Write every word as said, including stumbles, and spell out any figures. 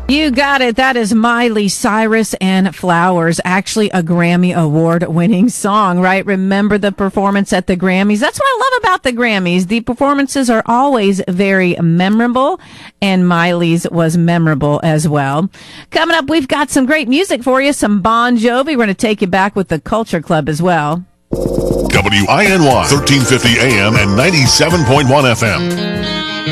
You got it. That is Miley Cyrus and Flowers, actually a Grammy Award-winning song, right? Remember the performance at the Grammys? That's what I love about the Grammys. The performances are always very memorable, and Miley's was memorable as well. Coming up, we've got some great music for you, some Bon Jovi. We're going to take you back with the Culture Club as well. W I N Y, thirteen fifty A M and ninety-seven point one F M.